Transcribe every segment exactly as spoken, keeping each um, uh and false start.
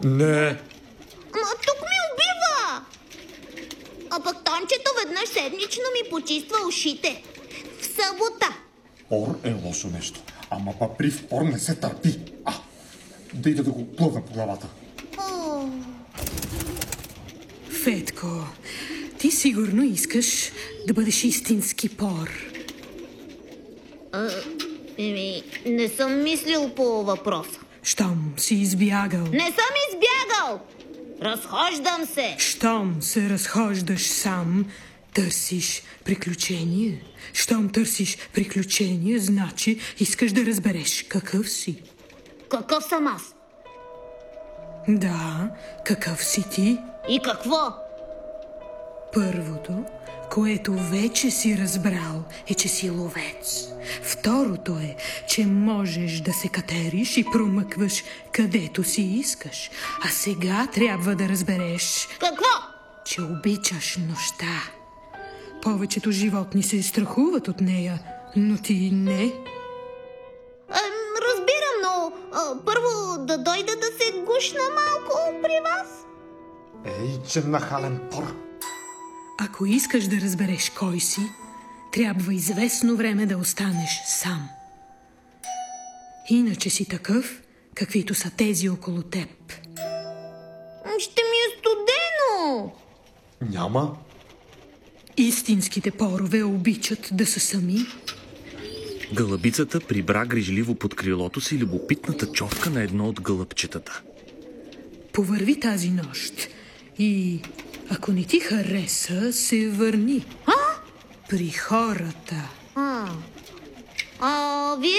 Не. Ма тук ми убива! А пък Тончето веднъж седмично ми почиства ушите. В събота. Пор е лошо нещо. Ама па при в пор не се търпи. А, дойде да го плъвна по главата. О, Фетко, ти сигурно искаш да бъдеш истински пор. еми, не съм мислил по въпроса. Щом си избягал. Не съм избягал! Разхождам се! Щом се разхождаш сам, търсиш приключение. Щом търсиш приключение, значи искаш да разбереш какъв си. Какъв съм аз? Да, какъв си ти? И какво? Първото, което вече си разбрал, е, че си ловец. Второто е, че можеш да се катериш и промъкваш където си искаш. А сега трябва да разбереш, Какво? че обичаш нощта. Повечето животни се страхуват от нея, но ти не. Ем, разбирам, но а, първо да дойда да се гушна малко при вас. Ей, че нахален пор. Ако искаш да разбереш кой си, трябва известно време да останеш сам. Иначе си такъв, каквито са тези около теб. Ще ми е студено. Няма. Истинските порове обичат да са сами. Гълъбицата прибра грижливо под крилото си любопитната човка на едно от гълъбчетата. Повърви тази нощ и, ако не ти хареса, се върни. А? При хората. А, а вие?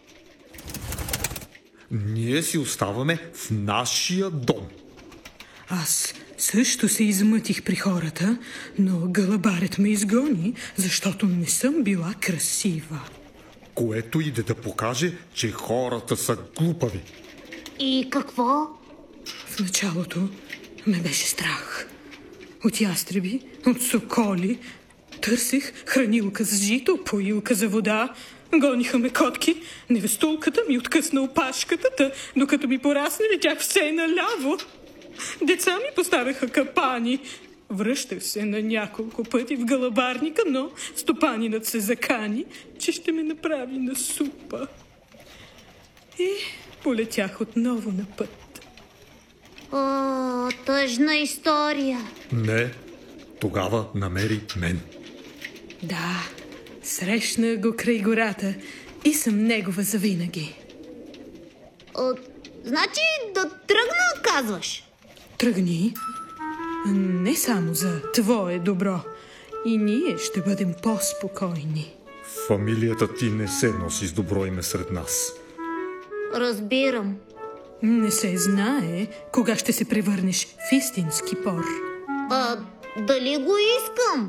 Ние си оставаме в нашия дом. Аз също се измътих при хората, но гълъбарят ме изгони, защото не съм била красива. Което иде да покаже, че хората са глупави. И какво? В началото ме беше страх. От ястреби, от соколи. Търсих хранилка за жито, поилка за вода. Гониха ме котки. Невестулката ми откъсна опашката, та, докато ми порасне, летях все наляво. Деца ми поставяха капани. Връщах се на няколко пъти в гълъбарника, но стопанинът се закани, че ще ме направи на супа. И полетях отново на път. О, тъжна история. Не, тогава намери мен. Да, срещна го край гората и съм негова завинаги. О, значи да тръгна, казваш? Тръгни. Не само за твое добро. И ние ще бъдем по-спокойни. Фамилията ти не се носи с добро име сред нас. Разбирам. Не се знае кога ще се превърнеш в истински пор. А дали го искам?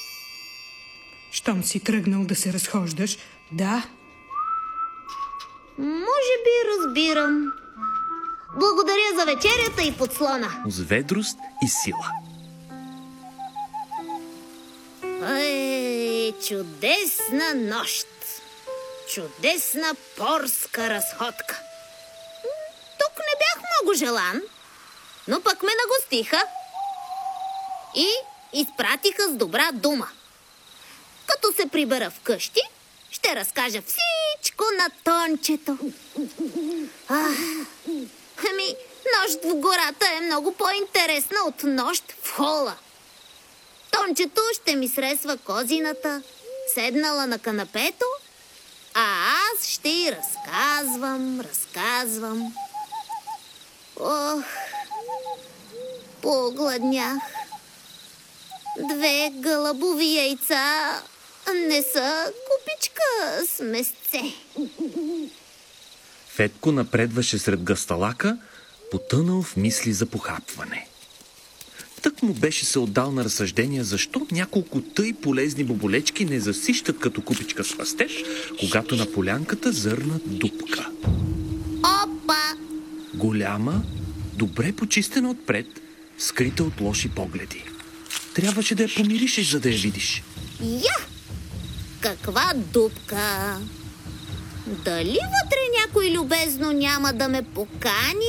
Щом си тръгнал да се разхождаш, да. Може би разбирам. Благодаря за вечерята и подслона. С ведрост и сила. Ей, чудесна нощ. Чудесна порска разходка. Тук не бях много желан, но пък ме нагостиха и изпратиха с добра дума. Като се прибера вкъщи, ще разкажа всичко на Тончето. Ах, ами, нощ в гората е много по-интересна от нощ в хола. Тончето ще ми сресва козината, седнала на канапето, а аз ще й разказвам, разказвам. Ох, погладнях. Две гълъбови яйца не са купичка с месце. Фетко напредваше сред гъсталака, потънал в мисли за похапване. Тък му беше се отдал на разсъждения, защо няколко тъй полезни боболечки не засищат като купичка с пастеж, когато на полянката зърна дупка. Опа! Голяма, добре почистена отпред, скрита от лоши погледи. Трябваше да я помиришеш, за да я видиш. Я! Каква дупка! Дали вътре някой любезно няма да ме покани